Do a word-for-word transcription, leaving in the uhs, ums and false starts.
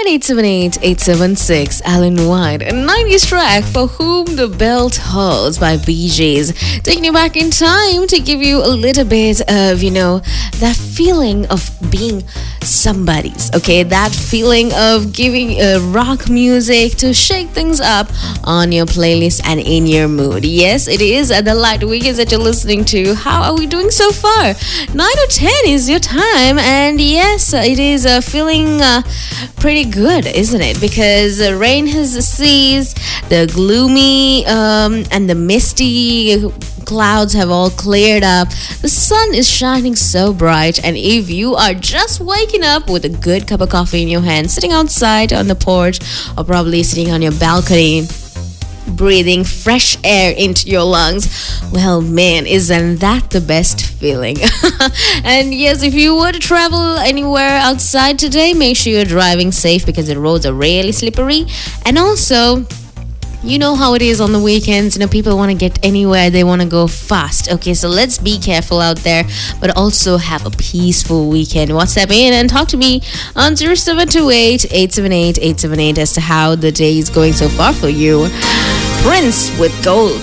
eight seven eight, eight seven six, Alan White. A nineties track, For Whom the Bell Tolls by Bee Gees. Taking you back in time to give you a little bit of, you know, that feeling of being somebody's, okay? That feeling of giving uh, rock music to shake things up on your playlist and in your mood. Yes, it is at the Light Weekends that you're listening to. How are we doing so far? nine or ten is your time, and yes, it is uh, feeling uh, pretty good, isn't it? Because the rain has ceased, the gloomy um, and the misty clouds have all cleared up. The sun is shining so bright, and if you are just waking up with a good cup of coffee in your hand, sitting outside on the porch, or probably sitting on your balcony, breathing fresh air into your lungs, well, man, isn't that the best feeling? And yes, if you were to travel anywhere outside today, make sure you're driving safe because the roads are really slippery. And also, you know how it is on the weekends, you know, people want to get anywhere, they want to go fast. Okay, so let's be careful out there, but also have a peaceful weekend. WhatsApp in and talk to me on zero seven two eight, eight seven eight, eight seven eight as to how the day is going so far for you. Prince with Gold.